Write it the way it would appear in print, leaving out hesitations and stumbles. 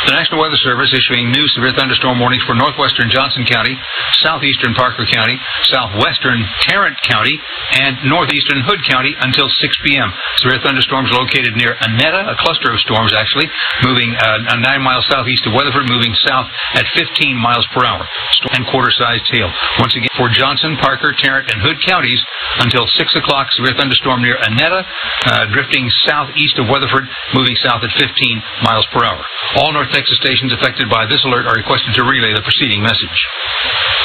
The National Weather Service issuing new severe thunderstorm warnings for northwestern Johnson County, southeastern Parker County, southwestern Tarrant County, and northeastern Hood County until 6 p.m. Severe thunderstorms located near Annetta, a cluster of storms actually, moving 9 miles southeast of Weatherford, moving south at 15 miles per hour, and quarter-sized hail. Once again, for Johnson, Parker, Tarrant, and Hood counties until 6 o'clock, severe thunderstorm near Annetta, drifting southeast of Weatherford, moving south at 15 miles per hour. All North Texas stations affected by this alert are requested to relay the preceding message.